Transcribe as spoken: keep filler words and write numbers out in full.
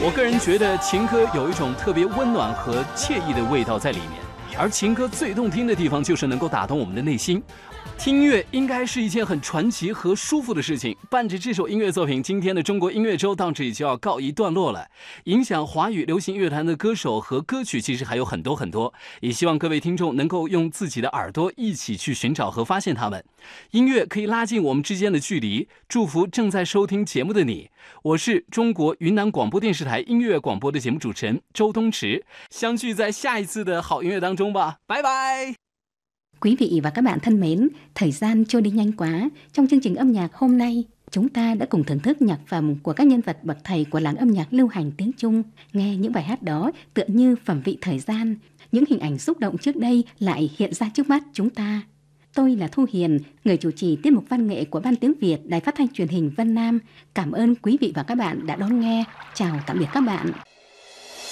我个人觉得情歌有一种特别温暖和惬意的味道在里面，而情歌最动听的地方就是能够打动我们的内心。听音乐应该是一件很传奇和舒服的事情。伴着这首音乐作品，今天的中国音乐周到这里就要告一段落了。影响华语流行乐坛的歌手和歌曲其实还有很多很多，也希望各位听众能够用自己的耳朵一起去寻找和发现它们。音乐可以拉近我们之间的距离，祝福正在收听节目的你。我是中国云南广播电视台音乐广播的节目主持人周东池，相聚在下一次的好音乐当中吧，拜拜。 Quý vị và các bạn thân mến, thời gian trôi đi nhanh quá. Trong chương trình âm nhạc hôm nay, chúng ta đã cùng thưởng thức nhạc phẩm của các nhân vật bậc thầy của làng âm nhạc lưu hành tiếng Trung. Nghe những bài hát đó tựa như phẩm vị thời gian. Những hình ảnh xúc động trước đây lại hiện ra trước mắt chúng ta. Tôi là Thu Hiền, người chủ trì tiết mục văn nghệ của Ban Tiếng Việt Đài Phát thanh Truyền hình Vân Nam. Cảm ơn quý vị và các bạn đã đón nghe. Chào tạm biệt các bạn.